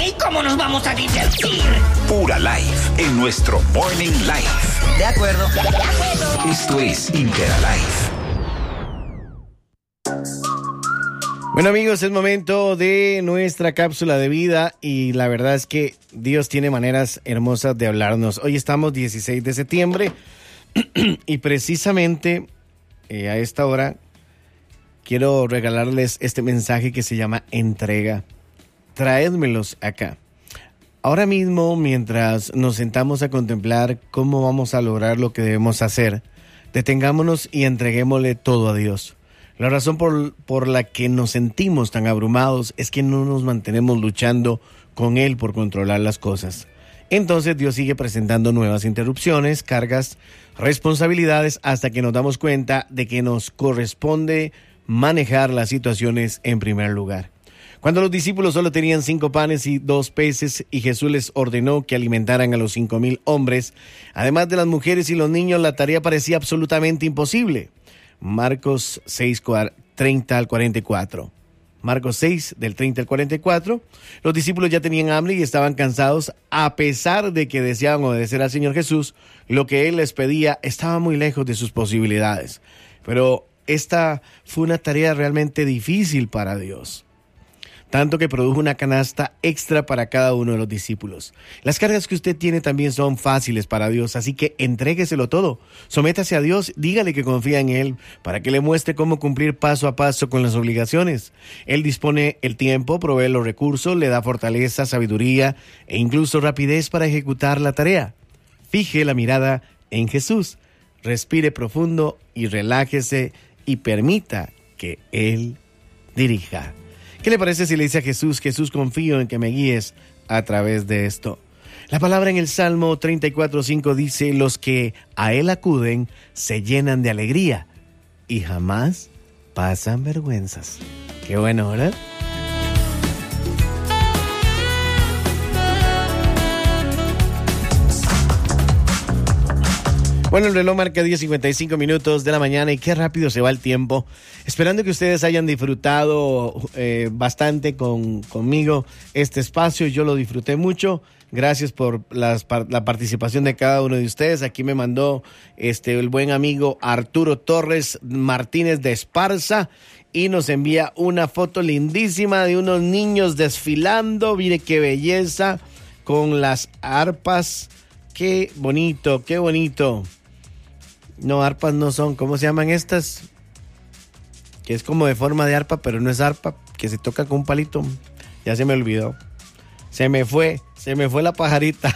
¿Y cómo nos vamos a divertir? Pura Life en nuestro Morning Live. De acuerdo. Esto es Interalife. Bueno, amigos, es momento de nuestra cápsula de vida y la verdad es que Dios tiene maneras hermosas de hablarnos. Hoy estamos 16 de septiembre y precisamente a esta hora quiero regalarles este mensaje que se llama entrega. Traédmelos acá. Ahora mismo, mientras nos sentamos a contemplar cómo vamos a lograr lo que debemos hacer, detengámonos y entreguémosle todo a Dios. La razón por la que nos sentimos tan abrumados es que no nos mantenemos luchando con Él por controlar las cosas. Entonces Dios sigue presentando nuevas interrupciones, cargas, responsabilidades, hasta que nos damos cuenta de que nos corresponde manejar las situaciones en primer lugar. Cuando los discípulos solo tenían 5 panes y 2 peces y Jesús les ordenó que alimentaran a los 5,000 hombres, además de las mujeres y los niños, la tarea parecía absolutamente imposible. Marcos 6, 30 al 44. Marcos 6, del 30 al 44. Los discípulos ya tenían hambre y estaban cansados, a pesar de que deseaban obedecer al Señor Jesús. Lo que Él les pedía estaba muy lejos de sus posibilidades. Pero esta fue una tarea realmente difícil para Dios, tanto que produjo una canasta extra para cada uno de los discípulos. Las cargas que usted tiene también son fáciles para Dios, así que entrégueselo todo. Sométase a Dios, dígale que confía en Él, para que le muestre cómo cumplir paso a paso con las obligaciones. Él dispone el tiempo, provee los recursos, le da fortaleza, sabiduría e incluso rapidez para ejecutar la tarea. Fije la mirada en Jesús, respire profundo y relájese y permita que Él dirija. ¿Qué le parece si le dice a Jesús: Jesús, confío en que me guíes a través de esto? La palabra en el Salmo 34:5 dice: los que a Él acuden se llenan de alegría y jamás pasan vergüenzas. Qué bueno, ¿verdad? Bueno, el reloj marca 10:55 de la mañana y qué rápido se va el tiempo. Esperando que ustedes hayan disfrutado bastante conmigo este espacio. Yo lo disfruté mucho. Gracias por la participación de cada uno de ustedes. Aquí me mandó el buen amigo Arturo Torres Martínez de Esparza y nos envía una foto lindísima de unos niños desfilando. Mire qué belleza con las arpas. Qué bonito, qué bonito. No, arpas no son. ¿Cómo se llaman estas? Que es como de forma de arpa, pero no es arpa, que se toca con un palito. Ya se me olvidó. Se me fue la pajarita.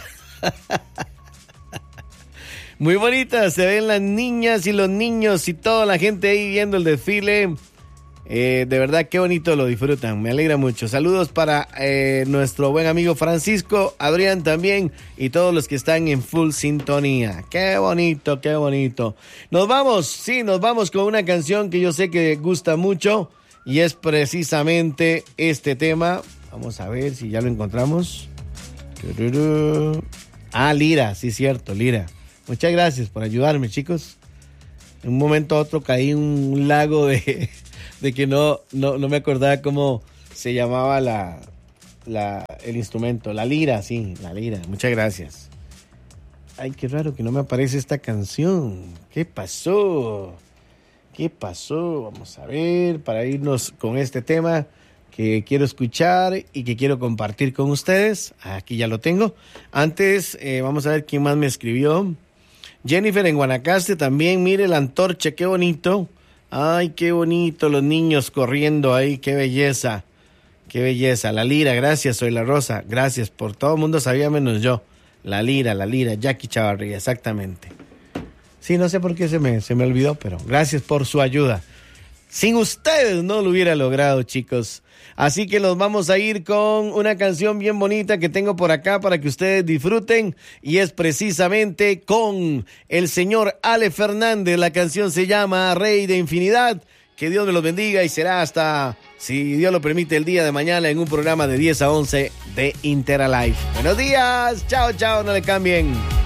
Muy bonita, se ven las niñas y los niños y toda la gente ahí viendo el desfile. De verdad, qué bonito lo disfrutan, me alegra mucho. Saludos para nuestro buen amigo Francisco, Adrián también y todos los que están en full sintonía. Qué bonito, qué bonito. Nos vamos con una canción que yo sé que gusta mucho y es precisamente este tema. Vamos a ver si ya lo encontramos. Lira, sí, cierto, Lira. Muchas gracias por ayudarme, chicos. En un momento a otro caí en un lago de que no me acordaba cómo se llamaba el instrumento. La lira, sí, la lira. Muchas gracias. Ay, qué raro que no me aparece esta canción. ¿Qué pasó? Vamos a ver, para irnos con este tema que quiero escuchar y que quiero compartir con ustedes. Aquí ya lo tengo. Antes, vamos a ver quién más me escribió. Jennifer en Guanacaste también. Mire la antorcha, qué bonito. Ay, qué bonito, los niños corriendo ahí, qué belleza, qué belleza. La lira, gracias, soy la Rosa, gracias, por todo el mundo sabía menos yo. La lira, Jackie Chavarría, exactamente. Sí, no sé por qué se me olvidó, pero gracias por su ayuda. Sin ustedes no lo hubiera logrado, chicos. Así que nos vamos a ir con una canción bien bonita que tengo por acá para que ustedes disfruten. Y es precisamente con el señor Ale Fernández. La canción se llama Rey de Infinidad. Que Dios me los bendiga y será hasta, si Dios lo permite, el día de mañana en un programa de 10 a 11 de Interalife. Buenos días. Chao, no le cambien.